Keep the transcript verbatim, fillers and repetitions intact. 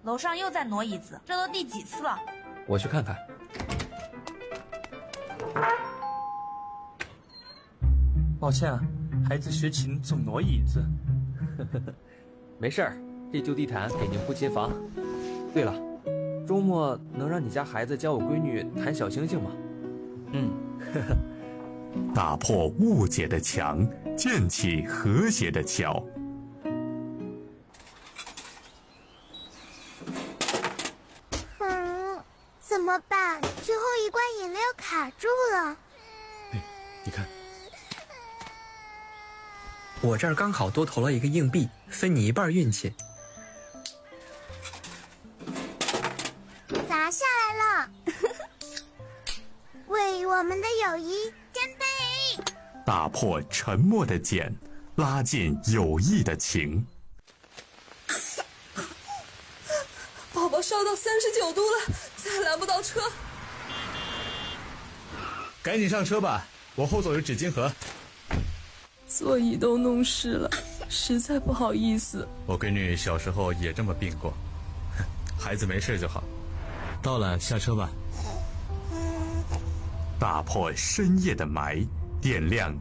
楼上又在挪椅子，这都第几次了？ 我去看看。 抱歉啊，孩子学琴总挪椅子。 没事儿，这旧地毯给您铺新房。对了，周末能让你家孩子教我闺女弹小星星吗？ 嗯。 打破误解的墙，建起和谐的桥。 嗯，怎么办？最后一罐饮料卡住了。 哎，你看， 我这儿刚好多投了一个硬币，分你一半运气。 砸下来了！为我们的友谊干杯！ 打破沉默的茧，拉近友谊的情。 宝宝烧到三十九度了，再拦不到车。 赶紧上车吧，我后座有纸巾盒。 座椅都弄湿了，实在不好意思。 我闺女小时候也这么病过，孩子没事就好。到了，下车吧。 打破深夜的霾，点亮